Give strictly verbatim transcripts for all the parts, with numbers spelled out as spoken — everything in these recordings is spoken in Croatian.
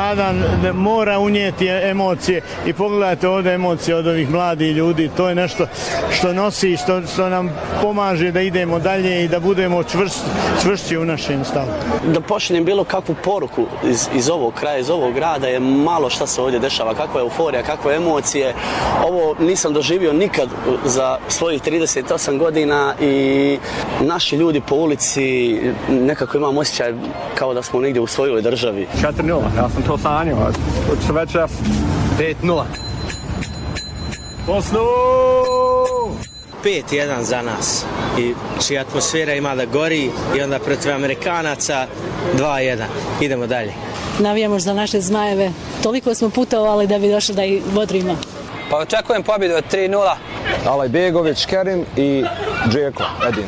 sutradan mora unijeti emocije i pogledajte ovdje emocije od ovih mladih ljudi, to je nešto što nosi, što, što nam pomaže da idemo dalje i da budemo čvrst, čvršći u našem stavu. Da pošaljem bilo kakvu poruku iz, iz ovog kraja, iz ovog grada je malo šta se ovdje dešava, kakva je euforija, kakve emocije. Ovo nisam doživio nikad za svojih trideset osam godina i naši ljudi po ulici nekako imam osjećaj kao da smo negdje u svojoj državi. četiri nula, ja sam to sanjao. Hoće večeras pet nula. Bosnu! pet jedan za nas i čija atmosfera ima da gori i onda protiv Amerikanaca dva jedan. Idemo dalje. Navijamo za naše Zmajeve. Toliko smo putovali da bi došli da ih bodrimo. Pa očekujem pobjedu od tri nula. Alaj Begović, Kerim i Džeko, Edin.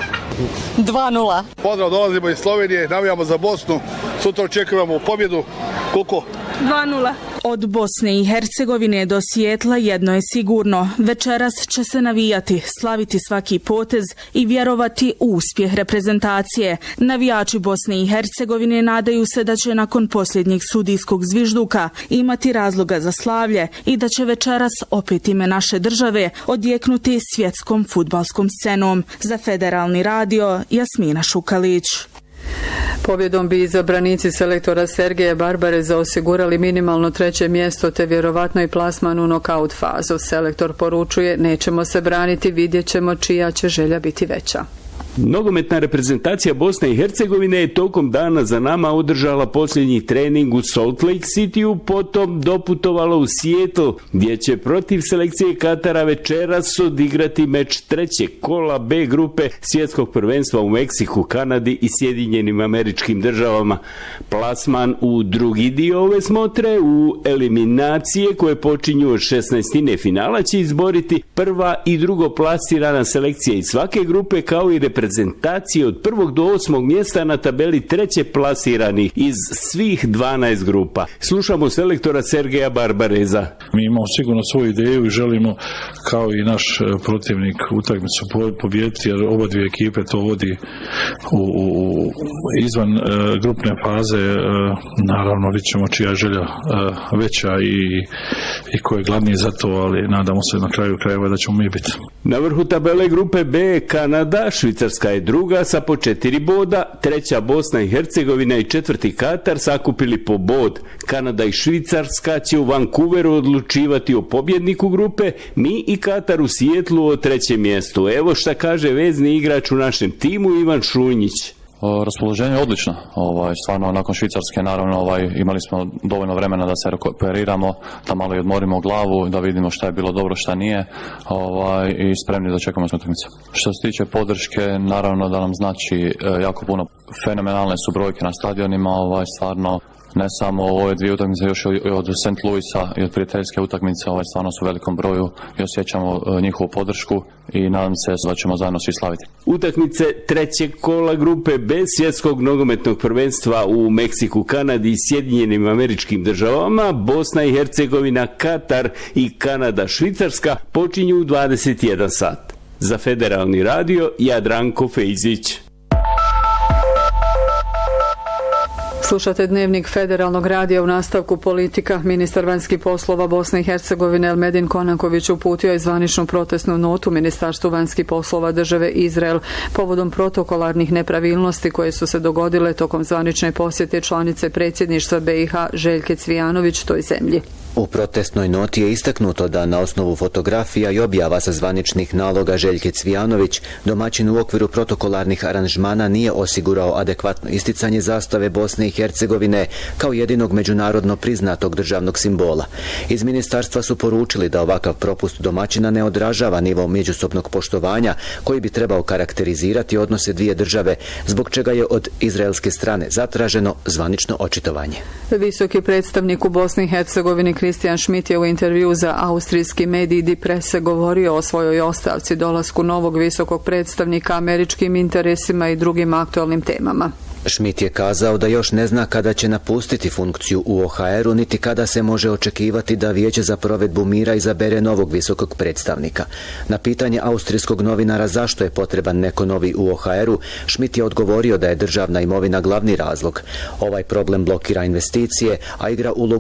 dva nula. Pozdrav, dolazimo iz Slovenije, navijamo za Bosnu. Sutra očekujemo pobjedu. Koliko? dva nula. Od Bosne i Hercegovine do Sijetla jedno je sigurno. Večeras će se navijati, slaviti svaki potez i vjerovati u uspjeh reprezentacije. Navijači Bosne i Hercegovine nadaju se da će nakon posljednjeg sudijskog zvižduka imati razloga za slavlje i da će večeras opet ime naše države odjeknuti svjetskom fudbalskom scenom. Za Federalni radio, Jasmina Šukalić. Pobjedom bi izabranici selektora Sergeja Barbareza osigurali minimalno treće mjesto te vjerovatno i plasman u nokaut fazu. Selektor poručuje, nećemo se braniti, vidjet ćemo čija će želja biti veća. Nogometna reprezentacija Bosne i Hercegovine je tokom dana za nama održala posljednji trening u Salt Lake Cityu, potom doputovala u Seattle, gdje će protiv selekcije Katara večeras odigrati meč trećeg kola B grupe svjetskog prvenstva u Meksiku, Kanadi i Sjedinjenim Američkim Državama. Plasman u drugi dio ove smotre u eliminacije koje počinju od šesnaestine finala će izboriti prva i drugo plasirana selekcija iz svake grupe kao i reprezentacija reprezentacije od prvog do osmog mjesta na tabeli treće plasirani iz svih dvanaest grupa. Slušamo selektora Sergeja Barbareza. Mi imamo sigurno svoju ideju i želimo kao i naš protivnik utakmicu pobijediti, jer oba dvije ekipe to vodi u, u, izvan e, grupne faze. E, naravno vidjet ćemo čija je želja e, veća i, i ko je glavniji za to, ali nadamo se na kraju krajeva da ćemo mi biti. Na vrhu tabele grupe B Kanada, Švicarska je druga sa po četiri boda, treća Bosna i Hercegovina i četvrti Katar sakupili po bod. Kanada i Švicarska će u Vancouveru odlučivati o pobjedniku grupe, mi i Katar u Sijetlu o trećem mjestu. Evo šta kaže vezni igrač u našem timu Ivan Šunjić. Raspoloženje je odlično. Ovaj, stvarno, nakon Švicarske, naravno, ovaj, imali smo dovoljno vremena da se rekuperiramo, da malo i odmorimo glavu, da vidimo šta je bilo dobro, šta nije, ovaj, i spremni da čekamo s utakmice. Što se tiče podrške, naravno da nam znači e, jako puno. Fenomenalne su brojke na stadionima, ovaj, stvarno, ne samo ove dvije utakmice, još od Saint Louisa i od prijateljske utakmice, ovaj, stvarno su u velikom broju i osjećamo njihovu podršku i nadam se da ćemo zajedno svi slaviti. Utakmice trećeg kola grupe B svjetskog nogometnog prvenstva u Meksiku, Kanadi i Sjedinjenim Američkim Državama, Bosna i Hercegovina, Katar i Kanada, Švicarska počinju u dvadeset jedan sat. Za Federalni radio, Jadranko Fejzić. Slušate dnevnik Federalnog radija. U nastavku politika. Ministar vanjskih poslova Bosne i Hercegovine Elmedin Konanković uputio je zvaničnu protestnu notu Ministarstvu vanjskih poslova države Izrael povodom protokolarnih nepravilnosti koje su se dogodile tokom zvanične posjete članice predsjedništva B i H Željke Cvijanović toj zemlji. U protestnoj noti je istaknuto da na osnovu fotografija i objava sa zvaničnih naloga Željke Cvijanović domaćin u okviru protokolarnih aranžmana nije osigurao adekvatno isticanje zastave Bosne i Hercegovine kao jedinog međunarodno priznatog državnog simbola. Iz ministarstva su poručili da ovakav propust domaćina ne odražava nivo međusobnog poštovanja koji bi trebao karakterizirati odnose dvije države, zbog čega je od izraelske strane zatraženo zvanično očitovanje. Visoki predstavnik u Bosni i Hercegovini Christian Schmidt je u intervju za austrijski medij Die Presse govorio o svojoj ostavci, dolasku novog visokog predstavnika, američkim interesima i drugim aktualnim temama. Schmidt je kazao da još ne zna kada će napustiti funkciju u O H R-u, niti kada se može očekivati da Vijeće za provedbu mira izabere novog visokog predstavnika. Na pitanje austrijskog novinara zašto je potreban neko novi u O H R-u, Schmidt je odgovorio da je državna imovina glavni razlog. Ovaj problem blokira investicije, a igra ulogu